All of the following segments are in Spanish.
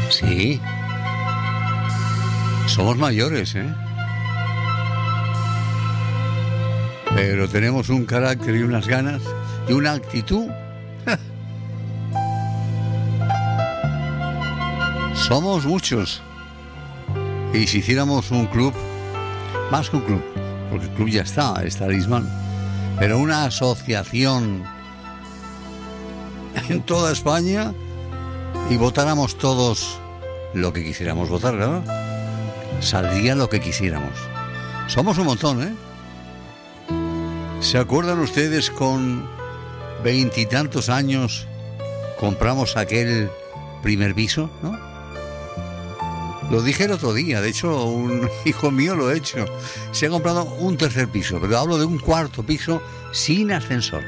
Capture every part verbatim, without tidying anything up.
Sí. Somos mayores, ¿eh? Pero tenemos un carácter y unas ganas y una actitud. Somos muchos. Y si hiciéramos un club, más que un club, porque el club ya está, es Talismán, pero una asociación en toda España y votáramos todos lo que quisiéramos votar, ¿verdad? Saldría lo que quisiéramos. Somos un montón, ¿eh? ¿Se acuerdan ustedes con veintitantos años compramos aquel primer piso, no? Lo dije el otro día, de hecho un hijo mío lo ha hecho. Se ha comprado un tercer piso, pero hablo de un cuarto piso sin ascensor.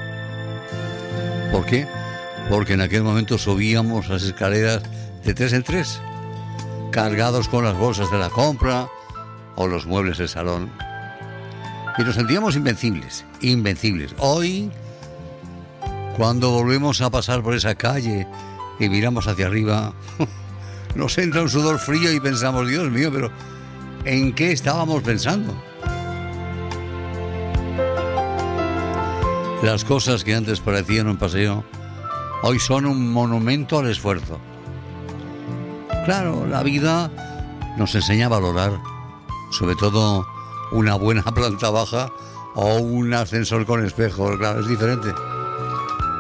¿Por qué? Porque en aquel momento subíamos las escaleras de tres en tres, cargados con las bolsas de la compra o los muebles del salón. Y nos sentíamos invencibles, invencibles. Hoy, cuando volvemos a pasar por esa calle y miramos hacia arriba, nos entra un sudor frío y pensamos, Dios mío, pero ¿en qué estábamos pensando? Las cosas que antes parecían un paseo, hoy son un monumento al esfuerzo. Claro, la vida nos enseña a valorar, sobre todo una buena planta baja o un ascensor con espejo, claro, es diferente.